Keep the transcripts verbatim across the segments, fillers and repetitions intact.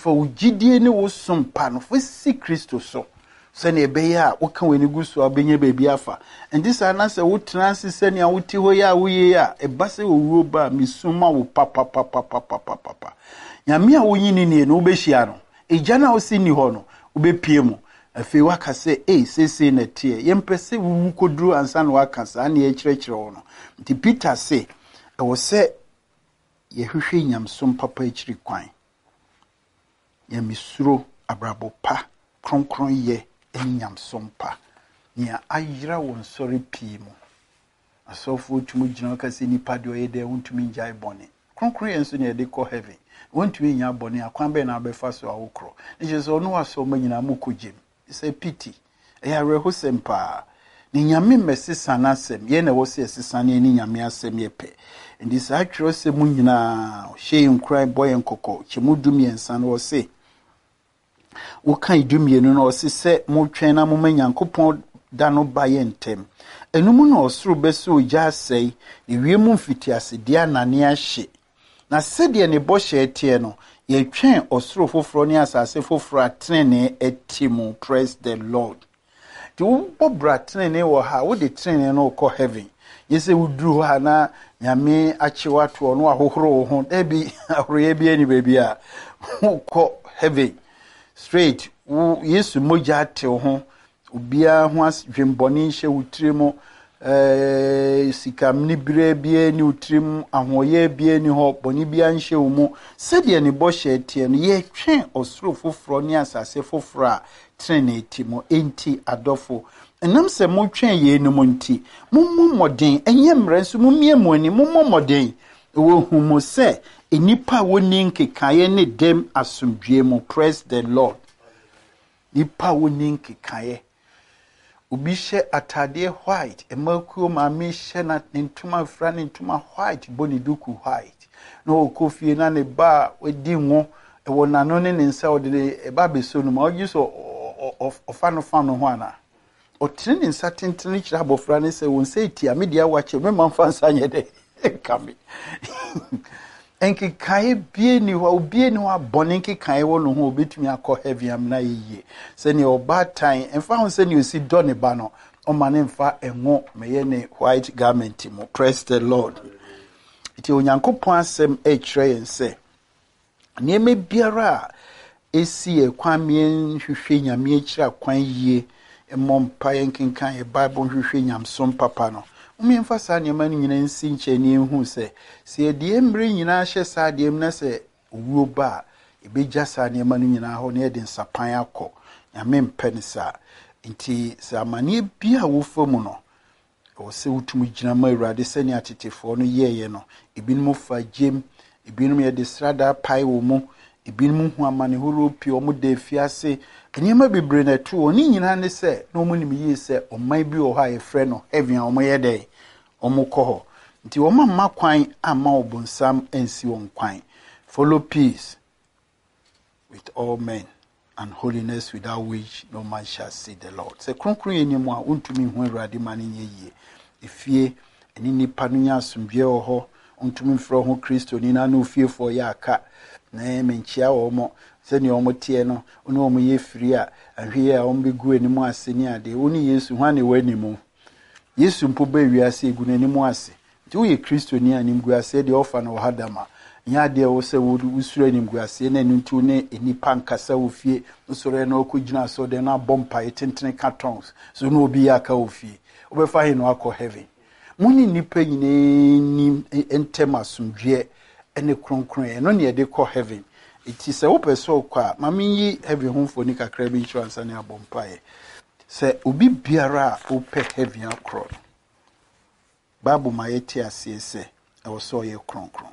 fa ugidie ne wo sompa no fa si Kristo so se ne beya wo kan wani gusu abenye bebi afa and this anase wo transi se ne awoti ho ya wo ye ya e ba se wo wuro ba misuma wo papa papa papa papa nyame a wo nyini ne no wo behia no eja na wo si ni ho no wo bepie mu afi waka se eh sese na tie yempese wo koduru ansa na waka sa na ye kirekire wo no nti Peter se e wo se ye hwehwe nyamsom papa ekiri kwan ye misuro abrabo pa kronkron ye enyamsom pa nia ayira won sori pii mu asofo tumu gina ka se nipa de oyede wontumi njai bone kronkron ye nso ne de ko heaven wontumi nya bone akwan be na abefa so awokro ne je so no aso manyina mu kogem say pity e areho sempa ni nyame mesisa na asem ye na wo se esisa ne ni nyame asem ye pe ndi sa atwero se mu nyina hye nkrai boy nkoko chimudum yensa no wo se wo kan dumienu no wo se se mo twen na mo manyankopon da no ba ye ntem enum na osoro bese oja asei ni wiemu mfitiase dia nane ahye na sede ne bo hye tie no ye twen osoro foforo ne asase foforo atrene etimu. Praise the Lord. Ti wo bobra trene wo ha wo de trene no ko heaven yese wuduru ha na nyame achewa to no ahohoro ho da bi ahoroye bi ani baby a ko heaven straight wo yesu moja te ho obia ho asdwemboni hye wutremo eh sikam ni bire bie ni utrim ahoye bie ni ho boni bia nhye wo mu sede ne bo hye tie no ye twen osoro foforo ni asase foforo a trinity mo enti adofo enam se mo twen ye no monti mummo moden enye mranso mumie mo ani mummo moden wo hu mo se enipa woni nkekaye ne dem asomdwe mo. Praise the Lord. Nipa woni nkekaye obi hye atade white emakuo ma me hye na ntuma fra ne ntuma white boni duku white no okofie na ne ba wadi ngo e wona no ne nsa odede e ba beso no ma ogi so of ofano fano ho ana o training certain training kira bofra ne se won say tia media wache me man fansa nyede kame enki kai bie ni ho bie ni ho bone enki kai wo no ho obetumi akọ heavy am na yiye se ni oba time enfa ho se ni osi do ne ba no o mane enfa enwo meye ne white garment mo. Praise the Lord. Iti onyankopon asem e kire yen se nieme biara esi e kwamien hwehwe nyame akira kwan yie emompa yenkenkan e Bible hwehwe nyamsom papa no umemfa sa niema no nyina nsi nche ni ehu se se de emre nyina hye sa de em na se owuo ba ebeja sa niema no nyina ho na e de nsapan akọ nyame mpene sa nti sa amane bia wo famu no o se utumu gina ma urade se ni atetefo no yeye no ebinum fa gem ebinum ye de strada pai wo mu ebinum hu amane horo pi o mu de fiase enema bebre na tu oni nyina ne se na o mu nim yi se o man bi o ha ye frɛ no heaven o mo ye de o mu kɔ ho nti o ma ma kwan ama obonsam ensi won kwan. Follow peace with all men and holiness without which no man shall see the Lord. Se kronkron eni mu a untumi hu Awurade ma ne yeye efie eni nipa no nya asomdwe o ho untumi mfro ho Kristo ni na no fie fo ya aka na menchia wo mo se ni o mo tie no oni o mo ye firi a ahwe a o mbegu eni mu ase ni ade oni Yesu hwane wani mu Yesu mpo ba wiase egu eni mu ase ti wo ye Kristo ni anim gu ase de ofa na wo hadama nya de wo se wo usura anim gu ase na ntu ne enipa nkasa wo fie usura na okogina so de na bompa etentene cartons so no obi ya ka wo fie obefa he no akọ heaven muni nipa nyine ni entema sumdwe ene kronkron e no ne de kọ heaven iti se wo peso kwa mami yi heaven homfo ni kakra bi insurance na abompa e se obi biara o pe heaven akro babu ma yeti ase se e wo so ye kronkron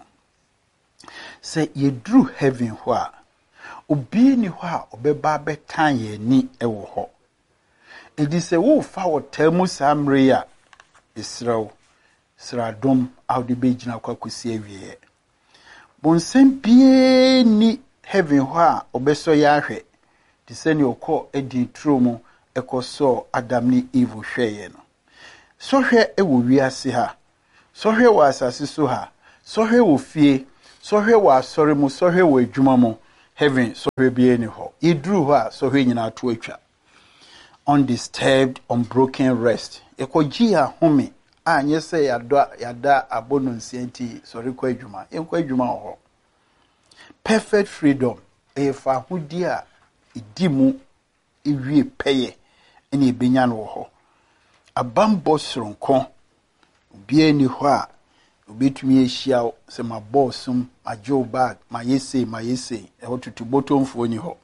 se ye dru heaven ho a obi ni ho a obeba betan ye ni e wo ho edi se wo fa wo tamu samre ya Israel sradom awde begina kwa kusi awie bonsem bie ni heaven ho a obeso ya hwe ti se ni okọ edi tromu ekoso Adam ni Eve hweye no so hwe e wo wiase ha so hwe wo asase so ha so hwe wo fie so hwe wo asore mu so hwe wo adwuma mu heaven so we be any ho. He drew her so he nyina to atwa. Undisturbed, unbroken rest. Ekoji a home a nye se yada yada abono nsienti sorry kwa adwuma. Enkwa adwuma ho. Perfect freedom. E fa hudi a idi mu ewie peye ene ebenya no ho. Abambo sronko obi ani ho a obetumi ehia se ma bossum ma joe bag ma yese ma yese e ho tutu botomfo ni ho.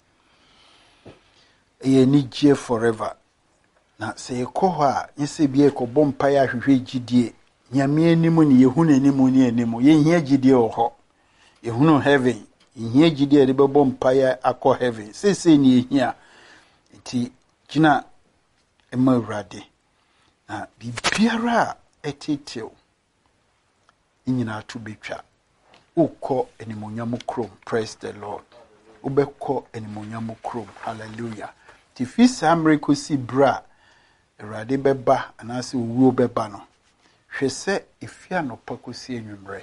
E ni je forever. Na se ekọ ho a yese bi ekọ bompa ya hwehwe gidie nyame animu ne yehunu animu ne animu ye hia gidie ho ho yehunu heaven hia gidie de bebo mpa ya akọ heaven sese ni hia ti gina ema urade na bibiara etetew nyina to betwa ukọ animonyam krom. Praise the Lord. Ubekọ animonyam krom. Hallelujah. Ti fi samre kosi bra Erade beba anase owuo beba no hwese efia no pakosi enwumre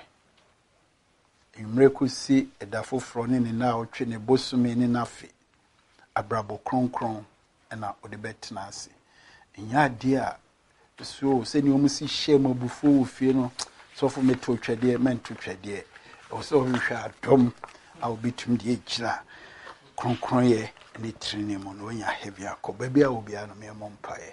enwumre kosi edafofro ne ne na otwe ne bosumi ne nafe abrabo kronkron na ode betena ase enya de a so se ni omusi hye mabufu ofie no so fo meto twede mento twede o so hwehwe adom a obitum de egira kronkron ye ne trine mo no nya heavy akoba bia obi ano me mompae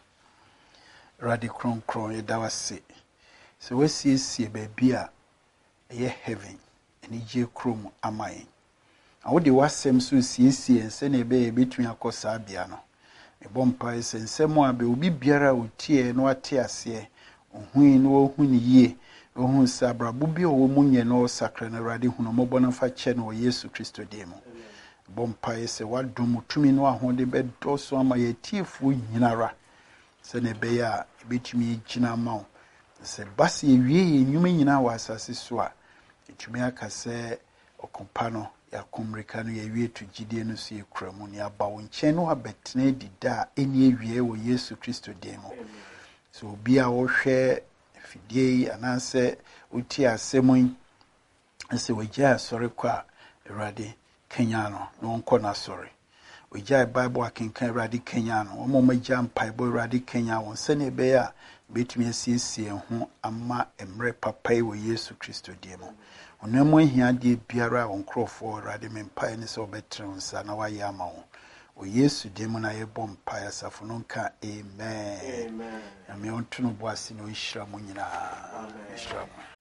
Radi kron kron yedawase. So we see see baby a ye heaven and ye krom amai. And what the wasem so see see and send a baby between a cosa biano. A bompa is and some more be ubi biara u tear no a tear see. When no when ye, or whom sabra bubi or munya no sacred radi hunomobona fa chen or Yesu Christo demo. Bompa is a what do mutumi no a honde bed also am a tearful yinara. Sene beya bitumi gina mawo se basi ewie enyuma nyina wa asase so a etumi aka se okompa no ya komrika no ya wie to gidie no so ekramu ne aba wo nchen no abetena dida eni ewie wo Yesu Kristo demo. So obi a wo hwe fidie ananse uti asemun se wagya sori kwa Erade Kenya no no nko na sori Ojai Bible akenkan Erade Kenya no omo magya mpaibo Erade Kenya won sene be ya betumi asiesie ho ama emre papai wo Yesu Kristo demo. Onamo hia de biara won krofo Erade mempai ne so betre nsa na waye ama wo o Yesu demo na ye bom pai asafo no nka amen. Amen. Ame onto no boase no nhira mo nyina. Amen.